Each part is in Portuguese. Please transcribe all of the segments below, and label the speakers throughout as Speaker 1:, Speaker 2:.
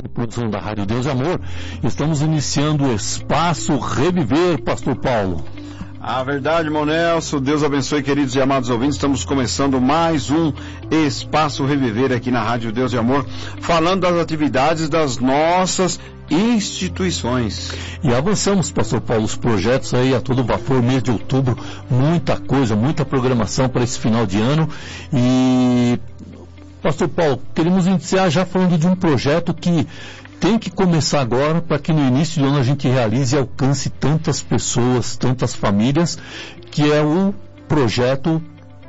Speaker 1: de produção da Rádio Deus e Amor. Estamos iniciando o Espaço Reviver, Pastor Paulo.
Speaker 2: A verdade, irmão Nelson. Deus abençoe, queridos e amados ouvintes. Estamos começando mais um Espaço Reviver aqui na Rádio Deus e Amor, falando das atividades das nossas instituições.
Speaker 1: E avançamos, Pastor Paulo, os projetos aí a todo vapor, mês de outubro, muita coisa, muita programação para esse final de ano. E, Pastor Paulo, queremos iniciar já falando de um projeto que tem que começar agora para que no início do ano a gente realize e alcance tantas pessoas, tantas famílias, que é o projeto...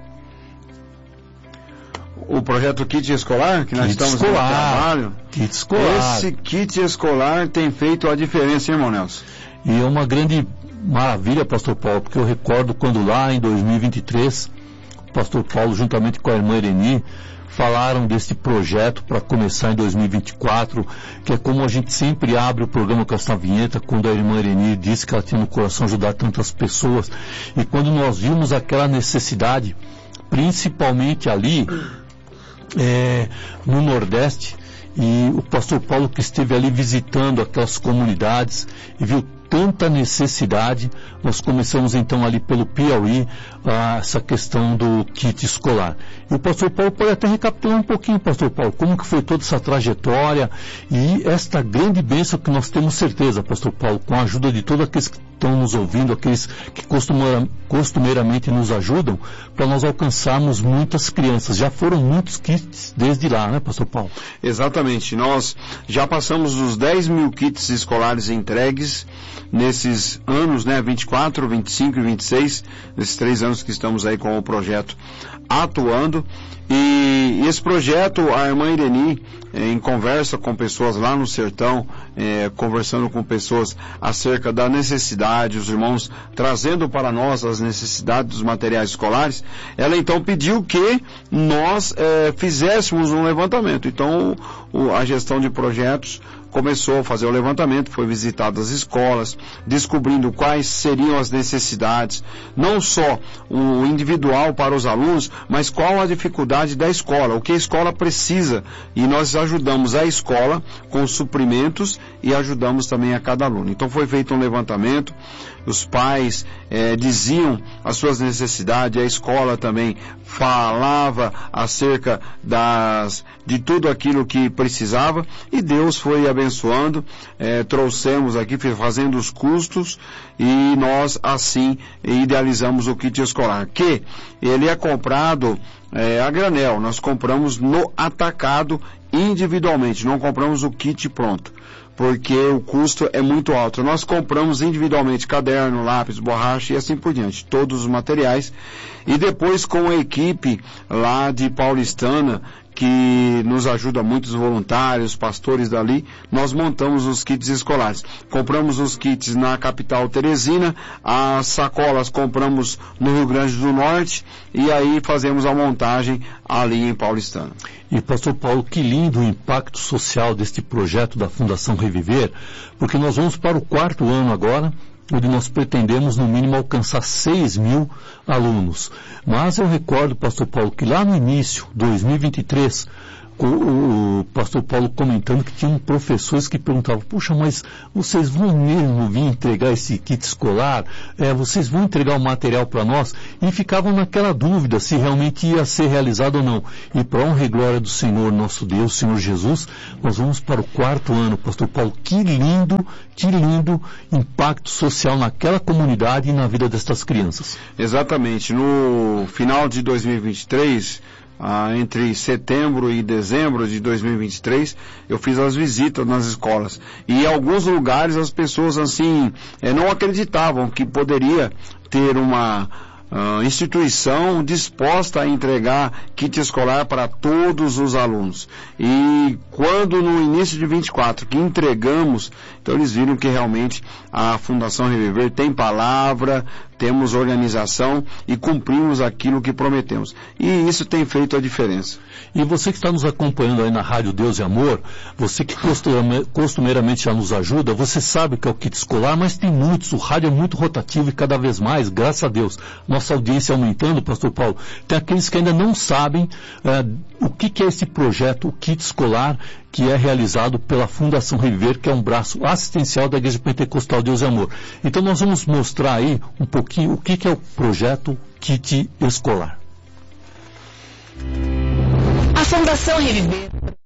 Speaker 2: O projeto Kit Escolar, que nós estamos no trabalho.
Speaker 1: Kit Escolar.
Speaker 2: Esse Kit Escolar tem feito a diferença, hein, irmão Nelson?
Speaker 1: E é uma grande maravilha, Pastor Paulo, porque eu recordo quando lá em 2023, o Pastor Paulo, juntamente com a irmã Ireni, falaram desse projeto para começar em 2024, que é como a gente sempre abre o programa com essa vinheta, quando a irmã Ireni disse que ela tinha no coração ajudar tantas pessoas. E quando nós vimos aquela necessidade, principalmente ali no Nordeste, e o Pastor Paulo que esteve ali visitando aquelas comunidades e viu tanta necessidade, nós começamos então ali pelo Piauí essa questão do kit escolar. E o Pastor Paulo pode até recapitular um pouquinho, Pastor Paulo, como que foi toda essa trajetória e esta grande bênção que nós temos certeza, Pastor Paulo, com a ajuda de todos aqueles que estão nos ouvindo, aqueles que costumeiramente nos ajudam, para nós alcançarmos muitas crianças. Já foram muitos kits desde lá, né, Pastor Paulo?
Speaker 2: Exatamente. Nós já passamos dos 10 mil kits escolares entregues nesses anos, né, 24, 25 e 26, nesses 3 anos que estamos aí com o projeto atuando. E esse projeto, a irmã Ireni, em conversa com pessoas lá no sertão, conversando com pessoas acerca da necessidade, os irmãos trazendo para nós as necessidades dos materiais escolares, ela então pediu que nós fizéssemos um levantamento. Então, a gestão de projetos começou a fazer o levantamento, foi visitado as escolas, descobrindo quais seriam as necessidades, não só o individual para os alunos, mas qual a dificuldade da escola, o que a escola precisa, e nós ajudamos a escola com suprimentos e ajudamos também a cada aluno. Então foi feito um levantamento, os pais diziam as suas necessidades, a escola também falava acerca de tudo aquilo que precisava, e Deus foi abençoando, trouxemos aqui, fazendo os custos, e nós assim idealizamos o kit escolar, que ele é comprado a granel, nós compramos no atacado individualmente, não compramos o kit pronto, porque o custo é muito alto. Nós compramos individualmente caderno, lápis, borracha e assim por diante, todos os materiais, e depois com a equipe lá de Paulistana, que nos ajuda muito, os voluntários, pastores dali, nós montamos os kits escolares. Compramos os kits na capital Teresina, as sacolas compramos no Rio Grande do Norte, e aí fazemos a montagem ali em Paulistana.
Speaker 1: E Pastor Paulo, que lindo o impacto social deste projeto da Fundação Reviver, porque nós vamos para o 4º ano agora, onde nós pretendemos no mínimo alcançar 6 mil alunos. Mas eu recordo, Pastor Paulo, que lá no início, 2023, o Pastor Paulo comentando que tinham professores que perguntavam: puxa, mas vocês vão mesmo vir entregar esse kit escolar? Vocês vão entregar o material para nós? E ficavam naquela dúvida se realmente ia ser realizado ou não. E para honra e glória do Senhor nosso Deus, Senhor Jesus, nós vamos para o 4º ano, Pastor Paulo. Que lindo impacto social naquela comunidade e na vida destas crianças.
Speaker 2: Exatamente. No final de 2023, entre setembro e dezembro de 2023, eu fiz as visitas nas escolas. E em alguns lugares as pessoas assim, não acreditavam que poderia ter uma instituição disposta a entregar kit escolar para todos os alunos. E quando no início de 24 que entregamos, então eles viram que realmente a Fundação Reviver tem palavra, temos organização e cumprimos aquilo que prometemos. E isso tem feito a diferença.
Speaker 1: E você que está nos acompanhando aí na Rádio Deus e Amor, você que costumeiramente já nos ajuda, você sabe que é o kit escolar, mas tem muitos, o rádio é muito rotativo e cada vez mais, graças a Deus, nossa audiência aumentando, Pastor Paulo. Tem aqueles que ainda não sabem o que é esse projeto, o kit escolar, que é realizado pela Fundação Reviver, que é um braço assistencial da Igreja Pentecostal Deus e Amor. Então nós vamos mostrar aí um pouquinho o que é o projeto Kit Escolar.
Speaker 3: A Fundação Reviver